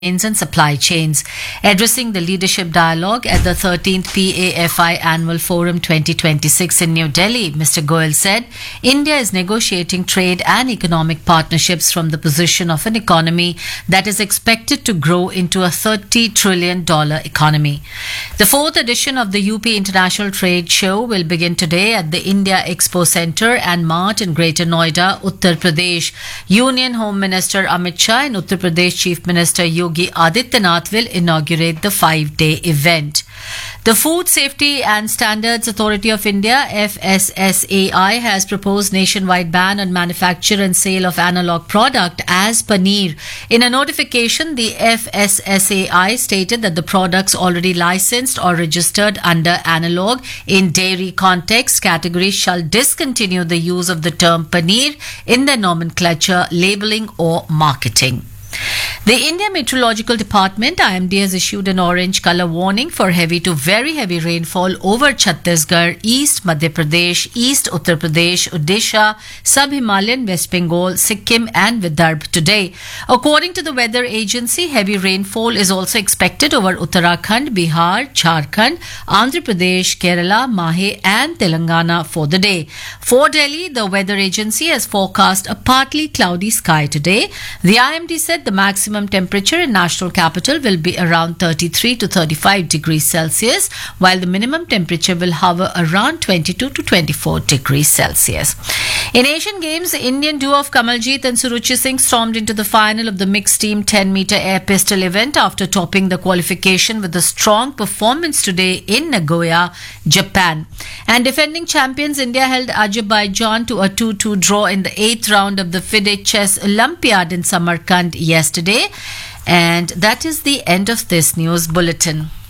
and supply chains. Addressing the leadership dialogue at the 13th PAFI Annual Forum 2026 in New Delhi, Mr. Goyal said India is negotiating trade and economic partnerships from the position of an economy that is expected to grow into a $30 trillion economy. The fourth edition of the UP International Trade Show will begin today at the India Expo Centre and Mart in Greater Noida, Uttar Pradesh. Union Home Minister Amit Shah and Uttar Pradesh Chief Minister Yogi Adityanath will inaugurate the 5-day event. The Food Safety and Standards Authority of India, FSSAI, has proposed nationwide ban on manufacture and sale of analog product as paneer. In a notification, the FSSAI stated that the products already licensed or registered under analog in dairy context category shall discontinue the use of the term paneer in their nomenclature, labeling or marketing. The India Meteorological Department IMD has issued an orange colour warning for heavy to very heavy rainfall over Chhattisgarh, East Madhya Pradesh, East Uttar Pradesh, Odisha, Sub-Himalayan, West Bengal, Sikkim and Vidarbha today. According to the weather agency, heavy rainfall is also expected over Uttarakhand, Bihar, Jharkhand, Andhra Pradesh, Kerala, Mahe and Telangana for the day. For Delhi, the weather agency has forecast a partly cloudy sky today. The IMD said the maximum temperature in national capital will be around 33 to 35 degrees Celsius, while the minimum temperature will hover around 22 to 24 degrees Celsius. In Asian Games, the Indian duo of Kamaljeet and Suruchi Singh stormed into the final of the mixed team 10-meter air pistol event after topping the qualification with a strong performance today in Nagoya, Japan. And defending champions India held Azerbaijan to a 2-2 draw in the 8th round of the FIDE Chess Olympiad in Samarkand yesterday. And that is the end of this news bulletin.